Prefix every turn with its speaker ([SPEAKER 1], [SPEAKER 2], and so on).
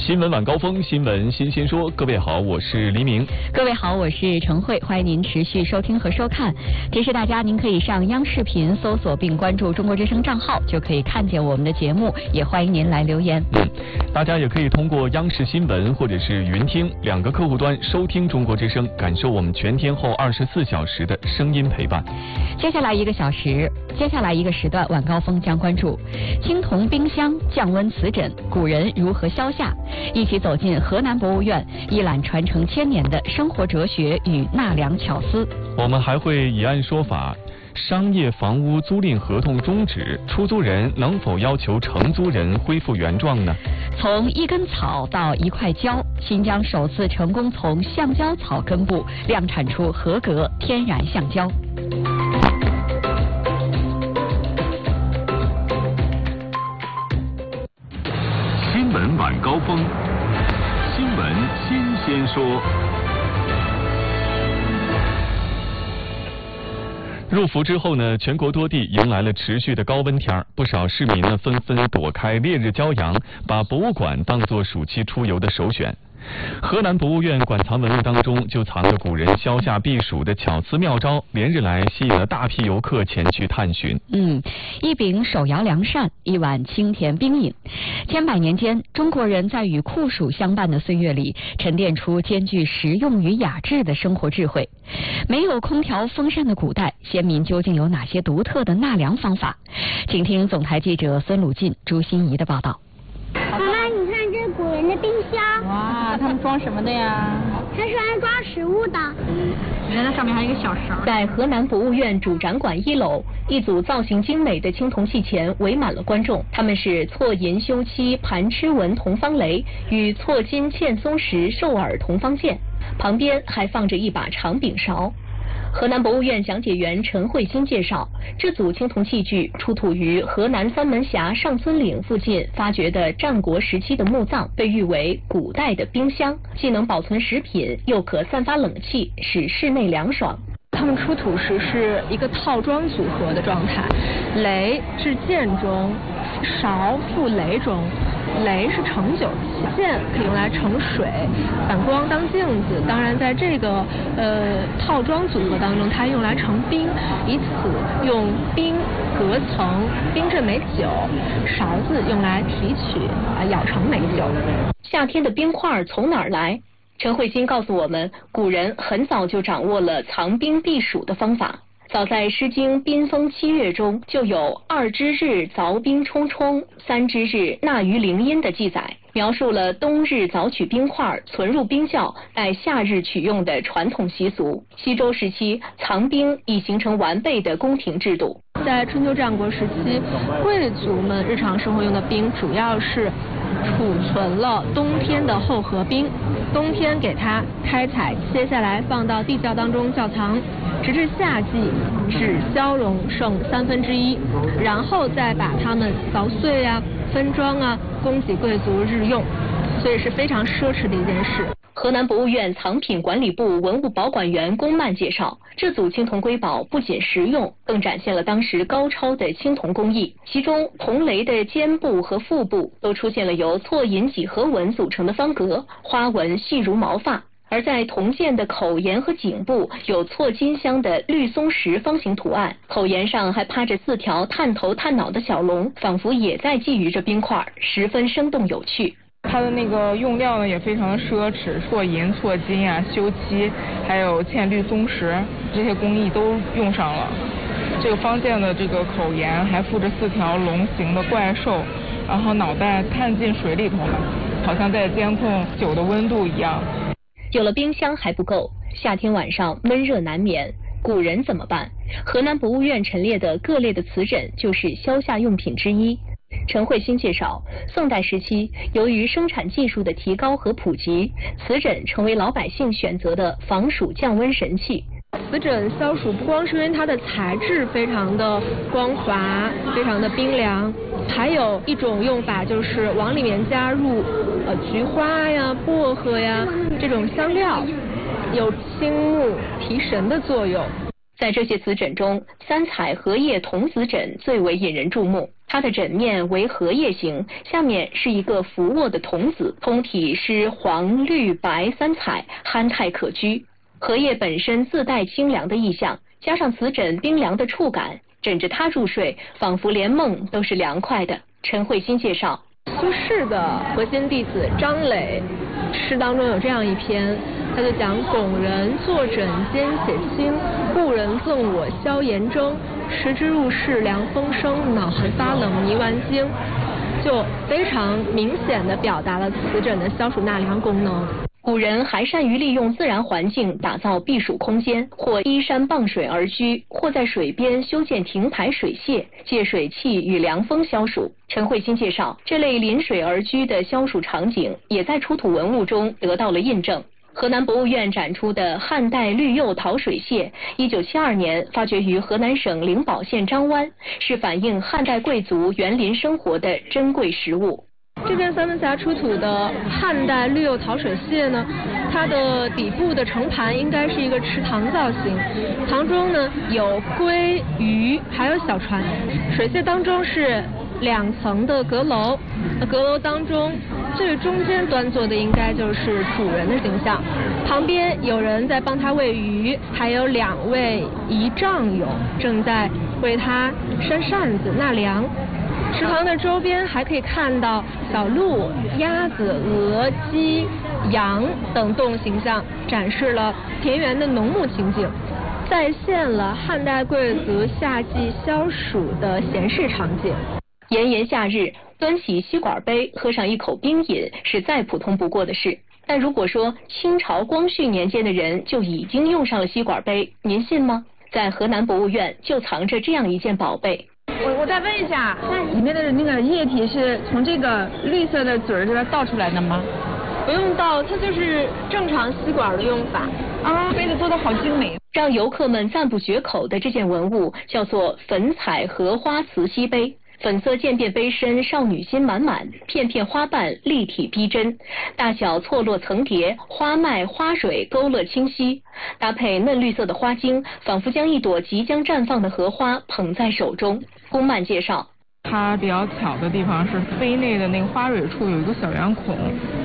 [SPEAKER 1] 新闻晚高峰，新闻新鲜说。各位好，我是黎明。
[SPEAKER 2] 各位好，我是陈慧，欢迎您持续收听和收看。提示大家，您可以上央视频搜索并关注中国之声账号，就可以看见我们的节目。也欢迎您来留言。
[SPEAKER 1] 大家也可以通过央视新闻或者是云听2个客户端收听中国之声，感受我们全天候24小时的声音陪伴。接下来一个时段，晚高峰将关注青铜冰箱降温瓷枕，古人如何消夏。一起走进河南博物院，一览传承1000年的生活哲学与纳凉巧思。我们还会以案说法，商业房屋租赁合同终止，出租人能否要求承租人恢复原状呢？从一根草到一块胶，新疆首次成功从橡胶草根部量产出合格天然橡胶。新闻晚高峰，新闻新鲜说。入伏之后呢，全国多地迎来了持续的高温天，不少市民呢纷纷躲开烈日骄阳，把博物馆当作暑期出游的首选。河南博物院馆藏文物当中就藏着古人消夏避暑的巧思妙招，连日来吸引了大批游客前去探寻。一柄手摇凉扇，一碗清甜冰饮，千百年间，中国人在与酷暑相伴的岁月里，沉淀出兼具实用与雅致的生活智慧。没有空调风扇的古代，先民究竟有哪些独特的纳凉方法？请听总台记者孙鲁进、朱欣怡的报道。
[SPEAKER 3] 妈妈，你看这是古人的冰箱。
[SPEAKER 4] 哇，他们装什么的呀？
[SPEAKER 3] 它是用来装食物的。
[SPEAKER 4] 你看它上面还有一个小勺。
[SPEAKER 2] 在河南博物院主展馆1楼，一组造型精美的青铜器前围满了观众，他们是错银修漆盘螭纹铜方雷与错金嵌松石兽耳铜方剑，旁边还放着一把长柄勺。河南博物院讲解员陈慧欣介绍，这组青铜器具出土于河南三门峡上村岭附近发掘的战国时期的墓葬，被誉为古代的冰箱，既能保存食品，又可散发冷气，使室内凉爽。
[SPEAKER 4] 他们出土时是一个套装组合的状态，雷是剑中，勺附雷中。雷是盛酒器，剑可以用来盛水，反光当镜子。当然，在这个套装组合当中，它用来盛冰，以此用冰隔层冰镇美酒，勺子用来提取舀成美酒。
[SPEAKER 2] 夏天的冰块从哪儿来？陈慧欣告诉我们，古人很早就掌握了藏冰避暑的方法。早在《诗经·宾风7月》中就有2之日凿冰冲冲，3之日纳于陵阴的记载，描述了冬日凿取冰块存入冰窖，待夏日取用的传统习俗。西周时期，藏冰已形成完备的宫廷制度。
[SPEAKER 4] 在春秋战国时期，贵族们日常生活用的冰主要是储存了冬天的厚荷冰，冬天给它开采切下来放到地窖当中窖藏，直至夏季只消融剩1/3，然后再把它们凿碎分装供给贵族日用，所以是非常奢侈的一件事。
[SPEAKER 2] 河南博物院藏品管理部文物保管员龚曼介绍，这组青铜瑰宝不仅实用，更展现了当时高超的青铜工艺。其中铜雷的肩部和腹部都出现了由错银几何纹组成的方格，花纹细如毛发。而在铜剑的口沿和颈部有错金镶的绿松石方形图案，口沿上还趴着4条探头探脑的小龙，仿佛也在觊觎着冰块，十分生动有趣。
[SPEAKER 5] 它的那个用料呢也非常的奢侈，错银、错金修漆，还有嵌绿松石，这些工艺都用上了。这个方剑的这个口沿还附着4条龙形的怪兽，然后脑袋探进水里头了，好像在监控酒的温度一样。
[SPEAKER 2] 有了冰箱还不够，夏天晚上闷热难眠，古人怎么办？河南博物院陈列的各类的瓷枕就是消夏用品之一。陈慧欣介绍，宋代时期，由于生产技术的提高和普及，瓷枕成为老百姓选择的防暑降温神器。
[SPEAKER 4] 瓷枕消暑不光是因为它的材质非常的光滑，非常的冰凉，还有一种用法就是往里面加入菊花薄荷这种香料，有清目提神的作用。
[SPEAKER 2] 在这些瓷枕中，3彩荷叶铜瓷枕最为引人注目。 它的枕面为荷叶形，下面是一个俯卧的童子，通体是黄、绿、白三彩，憨态可掬。荷叶本身自带清凉的意象，加上此枕冰凉的触感，枕着它入睡，仿佛连梦都是凉快的。陈慧欣介绍，
[SPEAKER 4] 苏轼的核心弟子张磊诗当中有这样一篇，他就讲拱人坐枕间写清，故人赠我消炎蒸，时之入室凉风生，脑痕发冷迷顽经，就非常明显地表达了此枕的消暑纳凉功能。
[SPEAKER 2] 古人还善于利用自然环境打造避暑空间，或依山傍水而居，或在水边修建亭台水榭，借水汽与凉风消暑。陈慧欣介绍，这类临水而居的消暑场景也在出土文物中得到了印证。河南博物院展出的汉代绿釉陶水榭，1972年发掘于河南省灵宝县张湾，是反映汉代贵族园林生活的珍贵实物。
[SPEAKER 4] 这件三门峡出土的汉代绿釉陶水榭呢，它的底部的盛盘应该是一个池塘造型，塘中呢有龟、鱼，还有小船。水榭当中是2层的阁楼，阁楼当中最中间端坐的应该就是主人的形象，旁边有人在帮他喂鱼，还有2位仪仗友正在为他扇扇子纳凉。池塘的周边还可以看到小鹿、鸭子、鹅、鸡、羊等动物形象，展示了田园的农牧情景，再现了汉代贵族夏季消暑的闲适场景。
[SPEAKER 2] 炎炎夏日，端起吸管杯喝上一口冰饮是再普通不过的事，但如果说清朝光绪年间的人就已经用上了吸管杯，您信吗？在河南博物院就藏着这样一件宝贝。
[SPEAKER 6] 我再问一下，它里面的那个液体是从这个绿色的嘴儿这边倒出来的吗？
[SPEAKER 4] 不用倒，它就是正常吸管的用法。
[SPEAKER 6] 啊，杯子做的好精美。
[SPEAKER 2] 让游客们赞不绝口的这件文物叫做粉彩荷花瓷吸杯。粉色渐变杯身，少女心满满，片片花瓣立体逼真，大小错落层叠，花脉花蕊勾勒清晰，搭配嫩绿色的花茎，仿佛将一朵即将绽放的荷花捧在手中。宫曼介绍，
[SPEAKER 5] 它比较巧的地方是杯内的那个花蕊处有一个小圆孔，